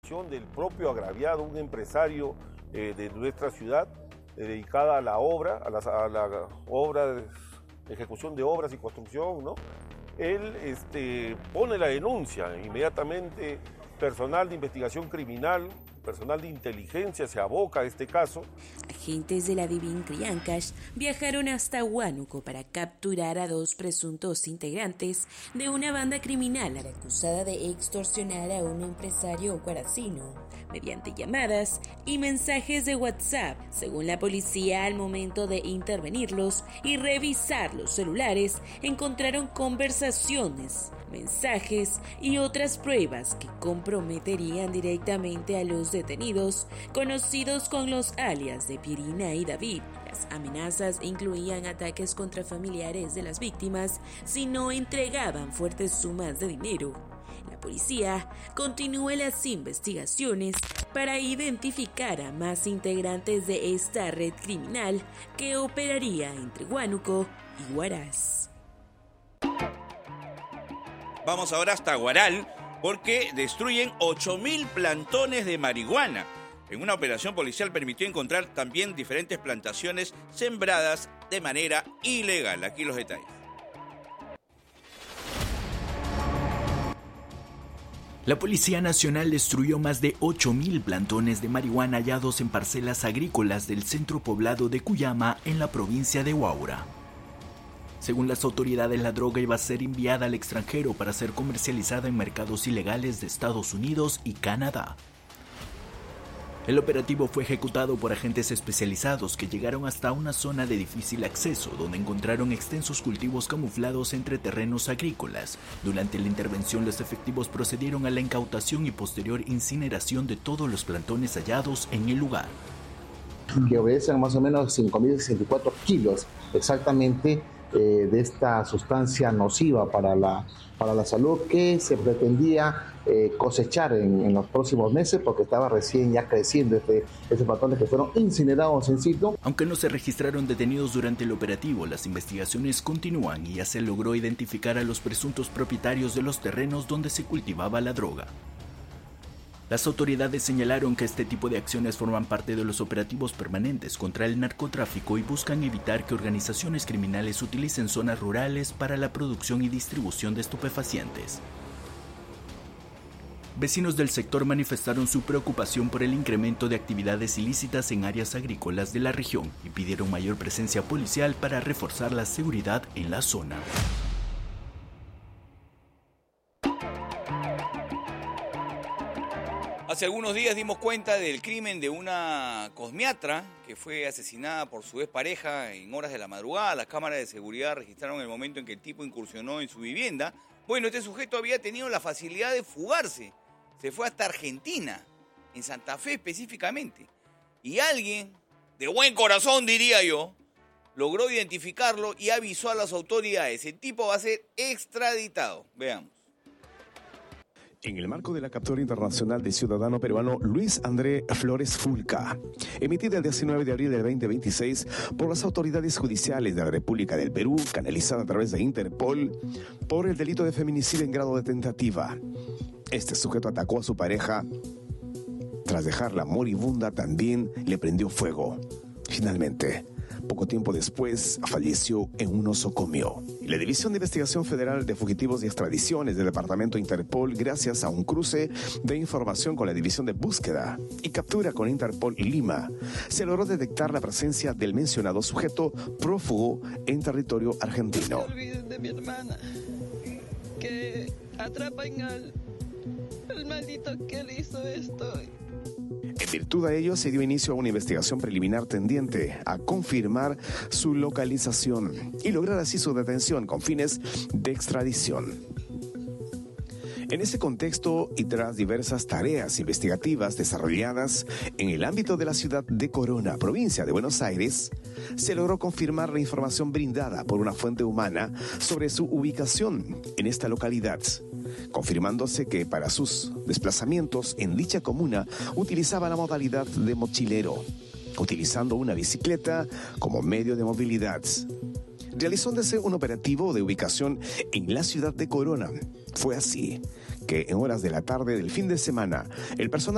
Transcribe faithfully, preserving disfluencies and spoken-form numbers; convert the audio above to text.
intervención del propio agraviado, un empresario eh, de nuestra ciudad, eh, dedicada a la obra, a, las, a la obra de ejecución de obras y construcción, ¿no? Él este, pone la denuncia, inmediatamente personal de investigación criminal, personal de inteligencia se aboca a este caso. Agentes de la DIVIN Criancash viajaron hasta Huánuco para capturar a dos presuntos integrantes de una banda criminal acusada de extorsionar a un empresario guaracino mediante llamadas y mensajes de WhatsApp. Según la policía, al momento de intervenirlos y revisar los celulares, encontraron conversaciones, mensajes y otras pruebas que comprometerían directamente a los detenidos, conocidos con los alias de Pierina y David. Las amenazas incluían ataques contra familiares de las víctimas si no entregaban fuertes sumas de dinero. La policía continúa las investigaciones para identificar a más integrantes de esta red criminal que operaría entre Huánuco y Huaraz. Vamos ahora hasta Huaral, porque destruyen ocho mil plantones de marihuana. En una operación policial permitió encontrar también diferentes plantaciones sembradas de manera ilegal. Aquí los detalles. La Policía Nacional destruyó más de ocho mil plantones de marihuana hallados en parcelas agrícolas del centro poblado de Cuyama, en la provincia de Huaura. Según las autoridades, la droga iba a ser enviada al extranjero para ser comercializada en mercados ilegales de Estados Unidos y Canadá. El operativo fue ejecutado por agentes especializados que llegaron hasta una zona de difícil acceso, donde encontraron extensos cultivos camuflados entre terrenos agrícolas. Durante la intervención, los efectivos procedieron a la incautación y posterior incineración de todos los plantones hallados en el lugar. Que obedecen más o menos cinco mil sesenta y cuatro kilos exactamente eh, de esta sustancia nociva para la, para la salud, que se pretendía eh, cosechar en, en los próximos meses, porque estaba recién ya creciendo este, estos plantones que fueron incinerados en sitio. Aunque no se registraron detenidos durante el operativo, las investigaciones continúan y ya se logró identificar a los presuntos propietarios de los terrenos donde se cultivaba la droga. Las autoridades señalaron que este tipo de acciones forman parte de los operativos permanentes contra el narcotráfico y buscan evitar que organizaciones criminales utilicen zonas rurales para la producción y distribución de estupefacientes. Vecinos del sector manifestaron su preocupación por el incremento de actividades ilícitas en áreas agrícolas de la región y pidieron mayor presencia policial para reforzar la seguridad en la zona. Hace algunos días dimos cuenta del crimen de una cosmiatra que fue asesinada por su expareja en horas de la madrugada. Las cámaras de seguridad registraron el momento en que el tipo incursionó en su vivienda. Bueno, este sujeto había tenido la facilidad de fugarse. Se fue hasta Argentina, en Santa Fe específicamente. Y alguien, de buen corazón diría yo, logró identificarlo y avisó a las autoridades. El tipo va a ser extraditado. Veamos. En el marco de la captura internacional del ciudadano peruano Luis André Flores Fulca, emitida el diecinueve de abril del veinte veintiséis por las autoridades judiciales de la República del Perú, canalizada a través de Interpol, por el delito de feminicidio en grado de tentativa. Este sujeto atacó a su pareja. Tras dejarla moribunda, también le prendió fuego. Finalmente, poco tiempo después, falleció en un osocomio. La División de Investigación Federal de Fugitivos y Extradiciones del Departamento Interpol, gracias a un cruce de información con la División de Búsqueda y Captura con Interpol Lima, se logró detectar la presencia del mencionado sujeto prófugo en territorio argentino. No se olviden de mi hermana, que atrapen al, al maldito que le hizo esto. En virtud de ello, se dio inicio a una investigación preliminar tendiente a confirmar su localización y lograr así su detención con fines de extradición. En ese contexto y tras diversas tareas investigativas desarrolladas en el ámbito de la ciudad de Corona, provincia de Buenos Aires, se logró confirmar la información brindada por una fuente humana sobre su ubicación en esta localidad, confirmándose que para sus desplazamientos en dicha comuna utilizaba la modalidad de mochilero, utilizando una bicicleta como medio de movilidad. Realizándose un operativo de ubicación en la ciudad de Corona. Fue así que en horas de la tarde del fin de semana, el personal